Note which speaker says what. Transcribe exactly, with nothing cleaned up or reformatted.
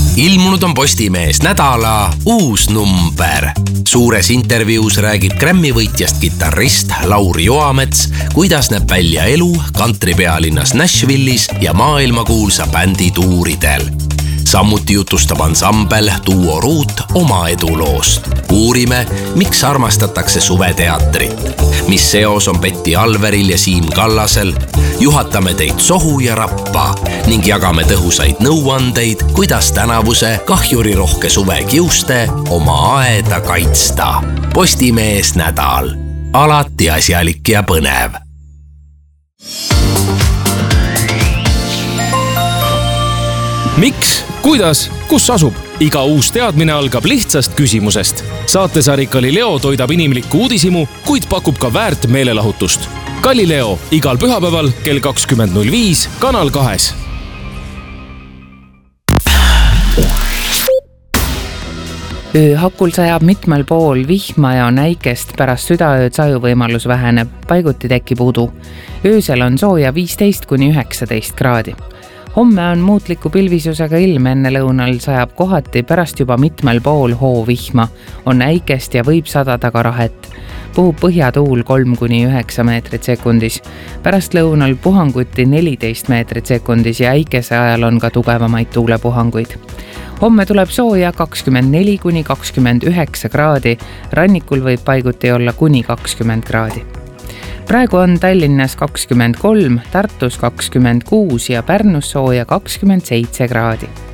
Speaker 1: Ilmunud on Postimees nädala uus number. Suures intervjuus räägib Grammy võitjast kitarrist Lauri Joamets, kuidas näeb välja elu kantri pealinnas Nashville'is ja maailmakuulsa bändi tuuridel. Samuti jutustab ansambel Duo Root oma eduloost. Uurime, miks armastatakse suveteatrit, mis seos on Betty Alveril ja Siim Kallasel, juhatame teid sohu ja rappa ning jagame tõhusaid nõuandeid, kuidas tänavuse kahjurirohke suve kiuste oma aeda kaitsta. Postimees nädal. Alati asjalik ja põnev.
Speaker 2: Miks? Kuidas? Kus asub? Iga uus teadmine algab lihtsast küsimusest. Saatesari Galileo toidab inimlikku uudisimu, kuid pakub ka väärt meelelahutust. Galileo igal pühapäeval kell kakskümmend null viis Kanal kahes.
Speaker 3: Ööhakul sajab mitmel pool vihma ja on äikest, pärast südaööd sajuvõimalus väheneb, paiguti tekib udu. Öösel on sooja viisteist kuni üheksateist kraadi. Homme on muutliku pilvisusega ilm, enne lõunal sajab kohati, pärast juba mitmel pool hoo vihma, on äikest ja võib sadada ka rahet. Puhub põhjatuul kolm kuni üheksa meetrit sekundis. Pärast lõunal puhanguti neliteist meetrit sekundis ja äikese ajal on ka tugevamaid tuulepuhanguid. Homme tuleb sooja kakskümmend neli kuni kakskümmend üheksa kraadi, rannikul võib paiguti olla kuni kakskümmend kraadi. Praegu on Tallinnas kakskümmend kolm, Tartus kakskümmend kuus ja Pärnus sooja kakskümmend seitse kraadi.